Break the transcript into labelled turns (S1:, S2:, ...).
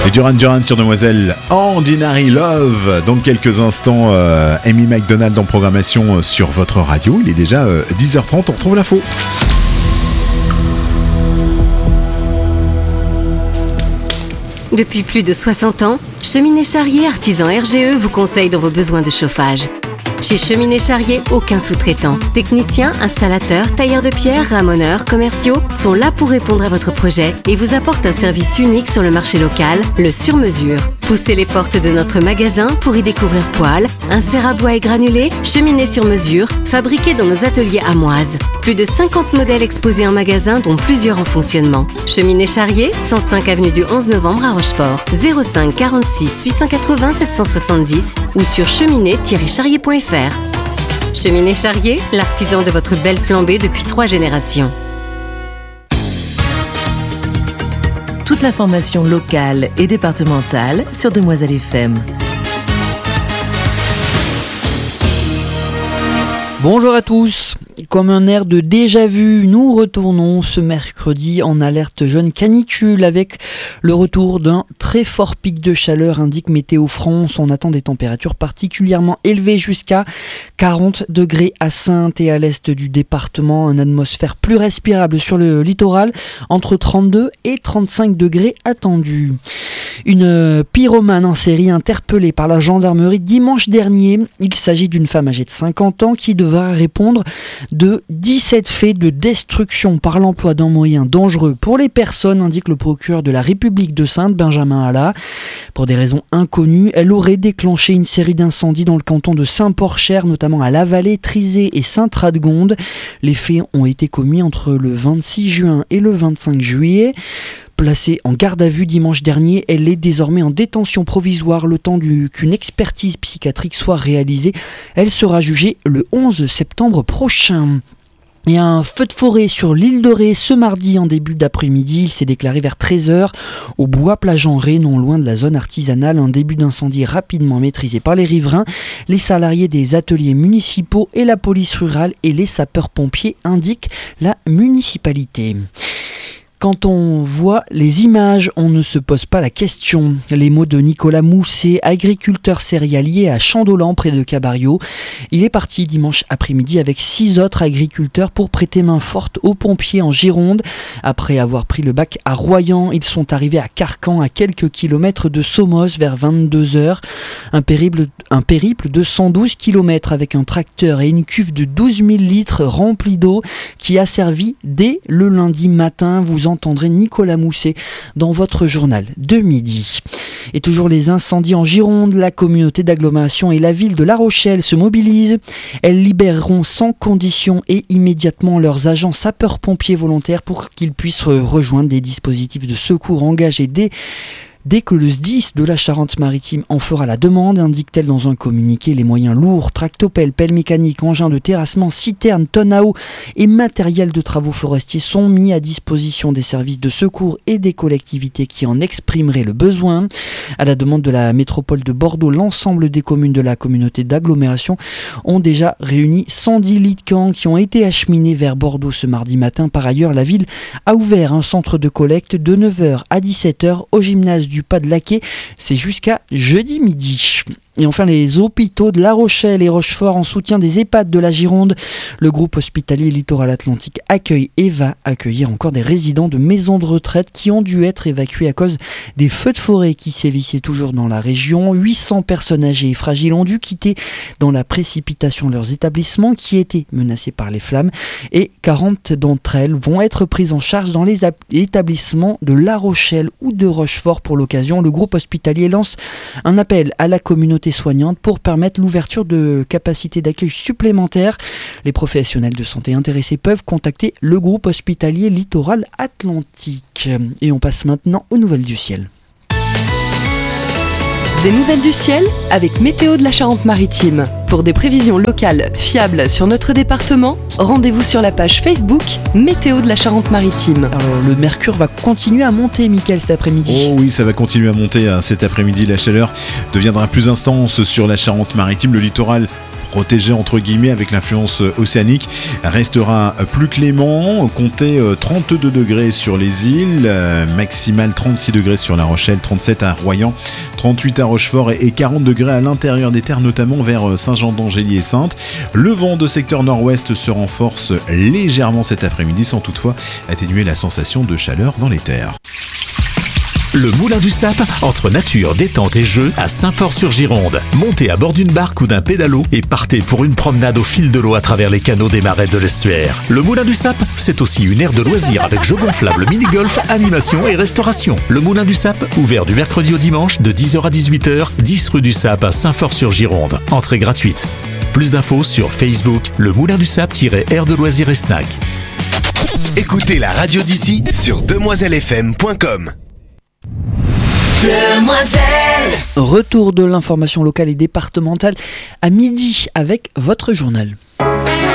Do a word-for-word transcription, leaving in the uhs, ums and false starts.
S1: Et Duran Duran sur Demoiselle, Ordinary Love. Dans quelques instants, euh, Amy McDonald en programmation sur votre radio. Il est déjà euh, dix heures trente, on retrouve l'info.
S2: Depuis plus de soixante ans, Cheminée Charrier Artisan R G E vous conseille dans vos besoins de chauffage. Chez Cheminée Charrier, aucun sous-traitant. Techniciens, installateurs, tailleurs de pierre, ramoneurs, commerciaux sont là pour répondre à votre projet et vous apportent un service unique sur le marché local, le sur-mesure. Poussez les portes de notre magasin pour y découvrir poêles, inserts à bois et granulés, cheminées sur mesure, fabriquées dans nos ateliers amoises. Plus de cinquante modèles exposés en magasin, dont plusieurs en fonctionnement. Cheminée Charrier, cent cinq avenue du onze novembre à Rochefort. zéro cinq quarante-six huit cent quatre-vingts sept cent soixante-dix ou sur cheminée tiret charrier point f r. Cheminée Charrier, l'artisan de votre belle flambée depuis trois générations.
S3: Toute l'information locale et départementale sur Demoiselle F M.
S4: Bonjour à tous. Comme un air de déjà-vu, nous retournons ce mercredi en alerte jaune canicule avec le retour d'un très fort pic de chaleur, indique Météo France. On attend des températures particulièrement élevées jusqu'à quarante degrés à Saintes et à l'est du département. Une atmosphère plus respirable sur le littoral, entre trente-deux et trente-cinq degrés attendus. Une pyromane en série interpellée par la gendarmerie dimanche dernier. Il s'agit d'une femme âgée de cinquante ans qui devra répondre de dix-sept faits de destruction par l'emploi d'un moyen dangereux pour les personnes, indique le procureur de la République de Saintes, Benjamin Alla. Pour des raisons inconnues, elle aurait déclenché une série d'incendies dans le canton de Saint-Porcher, notamment à La Vallée, Trizé et Sainte-Radegonde. Les faits ont été commis entre le vingt-six juin et le vingt-cinq juillet. Placée en garde à vue dimanche dernier, elle est désormais en détention provisoire le temps du, qu'une expertise psychiatrique soit réalisée. Elle sera jugée le onze septembre prochain. Il y a un feu de forêt sur l'île de Ré ce mardi en début d'après-midi. Il s'est déclaré vers treize heures au bois Plage-en-Ré, non loin de la zone artisanale. Un début d'incendie rapidement maîtrisé par les riverains, les salariés des ateliers municipaux et la police rurale et les sapeurs-pompiers, indique la municipalité. Quand on voit les images, on ne se pose pas la question. Les mots de Nicolas Mousset, agriculteur céréalier à Chandolan près de Cabario. Il est parti dimanche après-midi avec six autres agriculteurs pour prêter main forte aux pompiers en Gironde. Après avoir pris le bac à Royan, ils sont arrivés à Carcan, à quelques kilomètres de Somos, vers vingt-deux heures. Un périple, un périple de cent douze kilomètres avec un tracteur et une cuve de douze mille litres remplie d'eau qui a servi dès le lundi matin. Vous entendrez Nicolas Mousset dans votre journal de midi. Et toujours les incendies en Gironde, la communauté d'agglomération et la ville de La Rochelle se mobilisent. Elles libéreront sans condition et immédiatement leurs agents sapeurs-pompiers volontaires pour qu'ils puissent rejoindre des dispositifs de secours engagés dès Dès que le S D I S de la Charente-Maritime en fera la demande, indique-t-elle dans un communiqué, les moyens lourds, tractopelles, pelles mécaniques, engins de terrassement, citernes, tonnes à eau et matériel de travaux forestiers sont mis à disposition des services de secours et des collectivités qui en exprimeraient le besoin. À la demande de la métropole de Bordeaux, l'ensemble des communes de la communauté d'agglomération ont déjà réuni cent dix lits de camp qui ont été acheminés vers Bordeaux ce mardi matin. Par ailleurs, la ville a ouvert un centre de collecte de neuf heures à dix-sept heures au gymnase du Pas de Laquais, c'est jusqu'à jeudi midi. Et enfin, les hôpitaux de La Rochelle et Rochefort en soutien des EHPAD de la Gironde. Le groupe hospitalier Littoral Atlantique accueille et va accueillir encore des résidents de maisons de retraite qui ont dû être évacués à cause des feux de forêt qui sévissaient toujours dans la région. huit cents personnes âgées et fragiles ont dû quitter dans la précipitation leurs établissements qui étaient menacés par les flammes et quarante d'entre elles vont être prises en charge dans les établissements de La Rochelle ou de Rochefort. Pour l'occasion, le groupe hospitalier lance un appel à la communauté soignante pour permettre l'ouverture de capacités d'accueil supplémentaires. Les professionnels de santé intéressés peuvent contacter le groupe hospitalier Littoral Atlantique. Et on passe maintenant aux nouvelles du ciel.
S3: Des nouvelles du ciel avec Météo de la Charente-Maritime. Pour des prévisions locales fiables sur notre département, rendez-vous sur la page Facebook Météo de la Charente-Maritime.
S4: Alors, le mercure va continuer à monter, Mickaël, cet après-midi.
S1: Oh oui, ça va continuer à monter hein, cet après-midi. La chaleur deviendra plus intense sur la Charente-Maritime. Le littoral protégé entre guillemets avec l'influence océanique, restera plus clément. Comptez trente-deux degrés sur les îles, maximal trente-six degrés sur La Rochelle, trente-sept à Royan, trente-huit à Rochefort et quarante degrés à l'intérieur des terres, notamment vers Saint-Jean-d'Angély et Saintes. Le vent de secteur nord-ouest se renforce légèrement cet après-midi sans toutefois atténuer la sensation de chaleur dans les terres.
S5: Le Moulin du Sap, entre nature, détente et jeu, à Saint-Fort-sur-Gironde. Montez à bord d'une barque ou d'un pédalo et partez pour une promenade au fil de l'eau à travers les canaux des marais de l'estuaire. Le Moulin du Sap, c'est aussi une aire de loisirs avec jeux gonflables, mini-golf, animation et restauration. Le Moulin du Sap, ouvert du mercredi au dimanche de dix heures à dix-huit heures, dix rue du Sap à Saint-Fort-sur-Gironde. Entrée gratuite. Plus d'infos sur Facebook, le Moulin du Sap-aire de loisirs et snack.
S6: Écoutez la radio d'ici sur demoiselle f m point com.
S3: Demoiselle.
S4: Retour de l'information locale et départementale à midi avec votre journal.